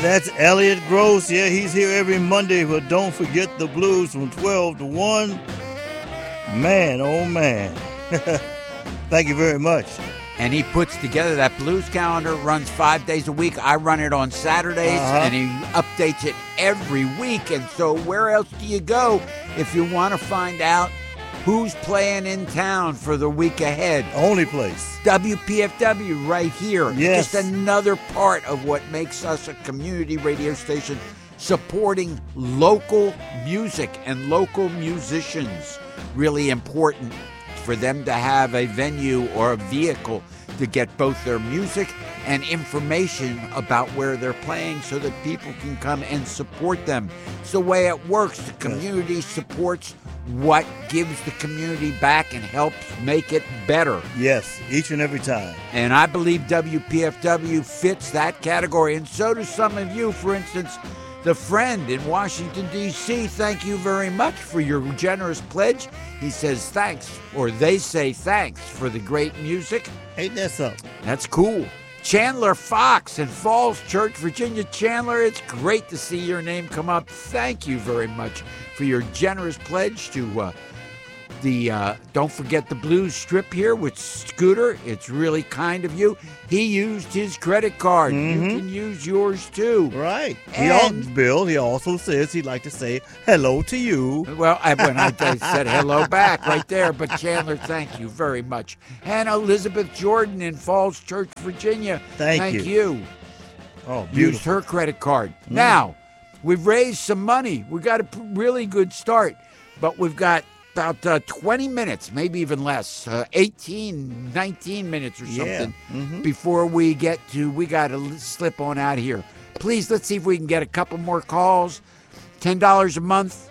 That's Elliot Gross. Yeah, he's here every Monday, but don't forget the blues from 12 to 1. Man, oh man. Thank you very much. And he puts together that blues calendar, runs 5 days a week. I run it on Saturdays, and he updates it every week. And so where else do you go if you want to find out who's playing in town for the week ahead? Only place. WPFW right here. Yes. Just another part of what makes us a community radio station, supporting local music and local musicians. Really important for them to have a venue or a vehicle to get both their music and information about where they're playing so that people can come and support them. It's the way it works. The community supports what gives the community back and helps make it better. Yes, each and every time. And I believe WPFW fits that category, and so do some of you. For instance, the friend in Washington, D.C., thank you very much for your generous pledge. He says thanks, or they say thanks for the great music. Ain't that something? That's cool. Chandler Fox in Falls Church, Virginia. Chandler, it's great to see your name come up. Thank you very much for your generous pledge to the Don't Forget the Blues strip here with Scooter. It's really kind of you. He used his credit card. You can use yours too. Right. And Bill, he also says he'd like to say hello to you. Well, when I said hello back right there, but Chandler, thank you very much. And Elizabeth Jordan in Falls Church, Virginia. Thank you. Oh, beautiful. Used her credit card. Now, we've raised some money. We got a really good start, but we've got about 20 minutes, maybe even less, 18, 19 minutes or something before we got to slip on out here. Please, let's see if we can get a couple more calls. $10 a month,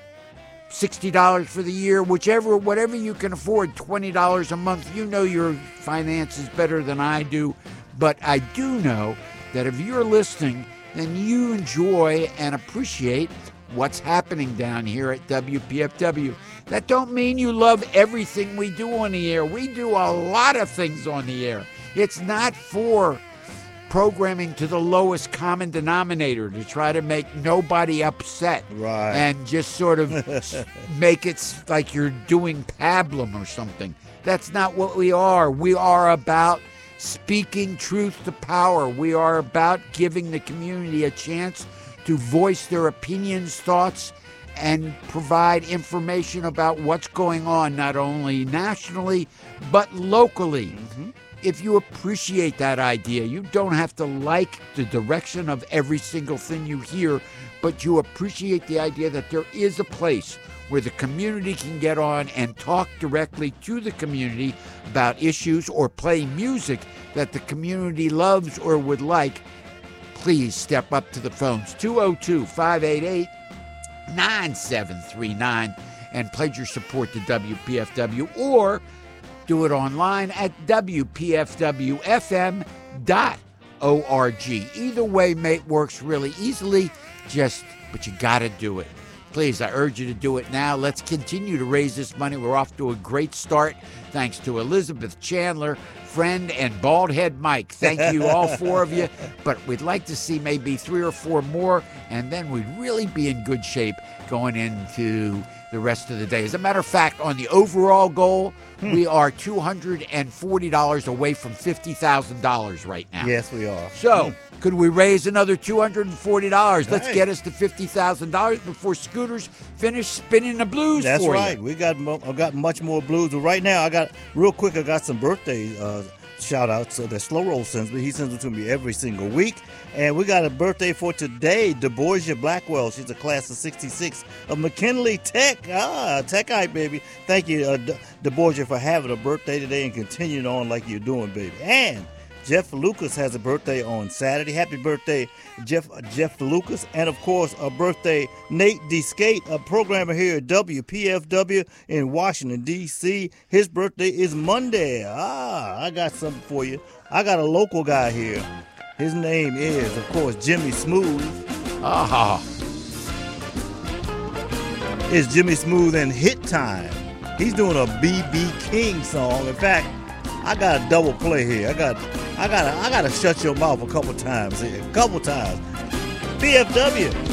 $60 for the year, whatever you can afford, $20 a month. You know your finances better than I do, but I do know that if you're listening, then you enjoy and appreciate what's happening down here at WPFW. That don't mean you love everything we do on the air. We do a lot of things on the air. It's not for programming to the lowest common denominator to try to make nobody upset. Right. And just sort of make it like you're doing pablum or something. That's not what we are. We are about speaking truth to power. We are about giving the community a chance to voice their opinions, thoughts, and provide information about what's going on, not only nationally, but locally. If you appreciate that idea, you don't have to like the direction of every single thing you hear, but you appreciate the idea that there is a place where the community can get on and talk directly to the community about issues or play music that the community loves or would like. Please step up to the phones, 202-588-9739, and pledge your support to WPFW, or do it online at WPFWFM.org. Either way, mate, works really easily, but you got to do it. Please, I urge you to do it now. Let's continue to raise this money. We're off to a great start, thanks to Elizabeth Chandler, Friend, and Baldhead Mike. Thank you, all four of you. But we'd like to see maybe 3 or 4 more, and then we'd really be in good shape going into the rest of the day. As a matter of fact, on the overall goal, we are $240 away from $50,000 right now. Yes, we are. So, could we raise another $240? Let's get us to $50,000 before Scooters finish spinning the blues for you. That's right. I've got much more blues. But right now, I got some birthday shout-outs that Slow Roll sends me. He sends them to me every single week. And we got a birthday for today, DeBorgia Blackwell. She's a class of 66 of McKinley Tech. Techite, baby. Thank you, DeBorgia, for having a birthday today and continuing on like you're doing, baby. And Jeff Lucas has a birthday on Saturday. Happy birthday, Jeff Lucas. And, of course, a birthday, Nate DeSkate, a programmer here at WPFW in Washington, D.C. His birthday is Monday. I got something for you. I got a local guy here. His name is, of course, Jimmy Smooth. It's Jimmy Smooth and Hit Time. He's doing a B.B. King song. In fact, I got a double play here. I got to shut your mouth a couple times here. A couple times. PFW.